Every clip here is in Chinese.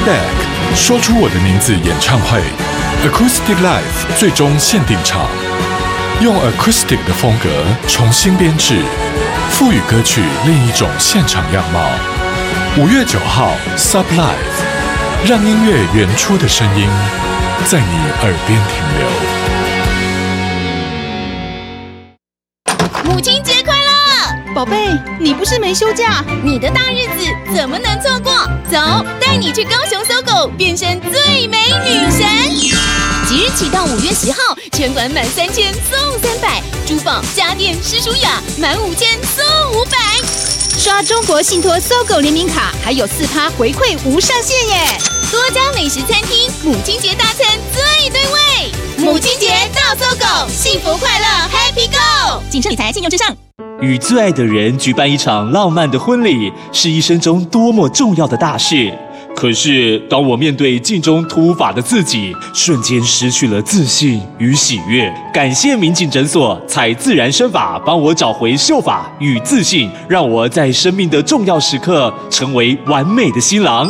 Back 说出我的名字演唱会 Acoustic Live 最终限定场，用 Acoustic 的风格重新编制，赋予歌曲另一种现场样貌。5月9号 Sub Live， 让音乐原初的声音在你耳边停留。 母亲节快乐， 宝贝，你不是没休假？ 你的大日子怎么能错过？走，带你去高雄搜狗变身最美女神！即日起到5月10号，全馆满3000送300，珠宝、家电、湿舒雅满5000送500。 刷中国信托搜狗联名卡，还有4%回馈无上限耶！ 多家美食餐厅，母亲节大餐最对味。母亲节到搜狗，幸福快乐 Happy Go！ 谨慎理财，信用至上。 与最爱的人举办一场浪漫的婚礼，是一生中多么重要的大事。可是，当我面对镜中秃发的自己，瞬间失去了自信与喜悦。感谢民警诊所采自然生发帮我找回秀发与自信，让我在生命的重要时刻成为完美的新郎。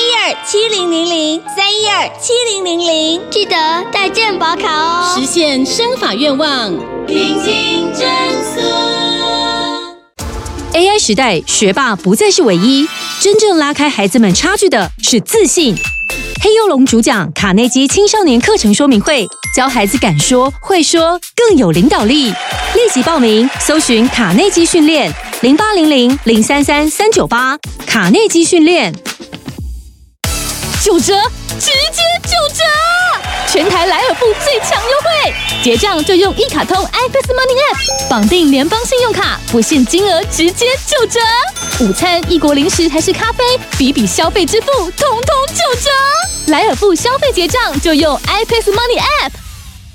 3127000，3127000，记得带健保卡哦， 实现生发愿望。 平静诊所。 AI 时代，学霸不再是唯一，真正拉开孩子们差距的是自信。黑幼龙主讲卡内基青少年课程说明会，教孩子敢说、会说，更有领导力。立即报名，搜寻卡内基训练0800033398，卡内基训练。 9折，直接9折！全台莱尔富最强优惠，结账就用一卡通 iPass Money App 绑定联邦信用卡，不限金额直接9折。午餐、异国零食还是咖啡，笔消费支付，统统9折。莱尔富消费结账就用 iPass Money App。